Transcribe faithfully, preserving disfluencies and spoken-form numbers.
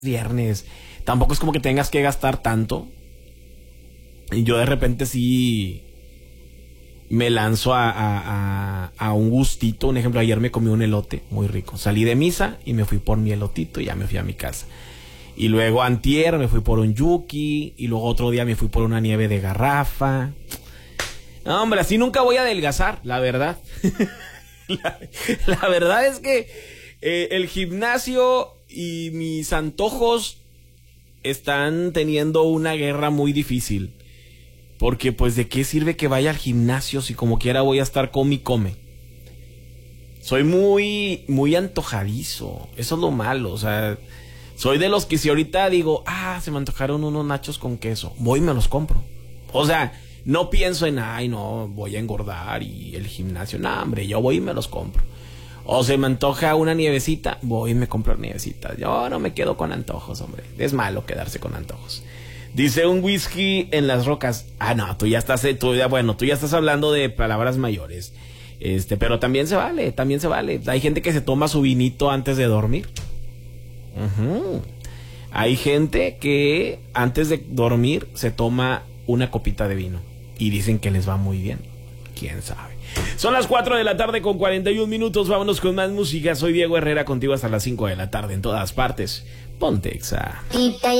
viernes. Tampoco es como que tengas que gastar tanto. Y yo de repente sí me lanzo a, a, a, a un gustito. Un ejemplo, ayer me comí un elote muy rico. Salí de misa y me fui por mi elotito y ya me fui a mi casa. Y luego antier me fui por un yuki. Y luego otro día me fui por una nieve de garrafa. No, hombre, así nunca voy a adelgazar, la verdad. la, la verdad es que eh, el gimnasio y mis antojos están teniendo una guerra muy difícil. Porque pues de qué sirve que vaya al gimnasio si como quiera voy a estar come y come. Soy muy, muy antojadizo. Eso es lo malo. O sea, soy de los que si ahorita digo, ah, se me antojaron unos nachos con queso, voy y me los compro. O sea, no pienso en, ay, no, voy a engordar y el gimnasio. No, hombre, yo voy y me los compro. O se me antoja una nievecita, voy y me compro nievecitas. Yo no me quedo con antojos, hombre. Es malo quedarse con antojos. Dice un whisky en las rocas. Ah, no, tú ya estás, tú ya, bueno, tú ya estás hablando de palabras mayores. Este, pero también se vale, también se vale. Hay gente que se toma su vinito antes de dormir. Uh-huh. Hay gente que antes de dormir se toma una copita de vino y dicen que les va muy bien. ¿Quién sabe? Son las cuatro de la tarde con cuarenta y un minutos. Vámonos con más música. Soy Diego Herrera, contigo hasta las cinco de la tarde en todas partes. Ponte Exa.